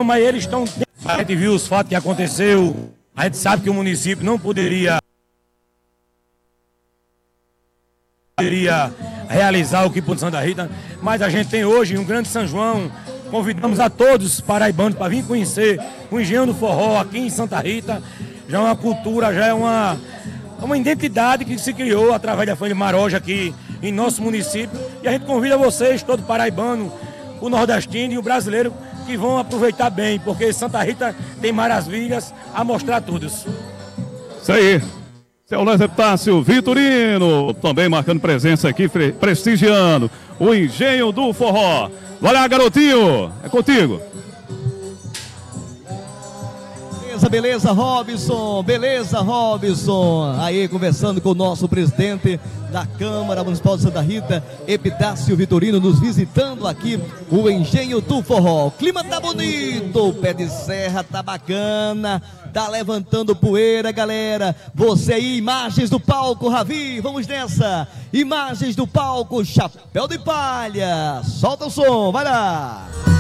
mas eles estão... A gente viu os fatos que aconteceu, a gente sabe que o município não poderia realizar o que por Santa Rita, mas a gente tem hoje um grande São João. Convidamos a todos os paraibanos para vir conhecer o Engenho do Forró aqui em Santa Rita. Já é uma cultura, já é uma identidade que se criou através da família Maroja aqui em nosso município. E a gente convida vocês, todo paraibano, o nordestino e o brasileiro, que vão aproveitar bem, porque Santa Rita tem maravilhas a mostrar a todos. Isso aí. Seu Luiz Epitácio Vitorino, também marcando presença aqui, prestigiando o Engenho do Forró. Vai lá, garotinho, é contigo. Beleza, Robson, beleza, Robson. Aí, conversando com o nosso presidente da Câmara Municipal de Santa Rita, Epitácio Vitorino, nos visitando aqui o Engenho do Forró. O clima tá bonito, o pé de serra tá bacana, tá levantando poeira, galera. Você aí, imagens do palco, Ravi, vamos nessa. Imagens do palco, Chapéu de Palha. Solta o som, vai lá.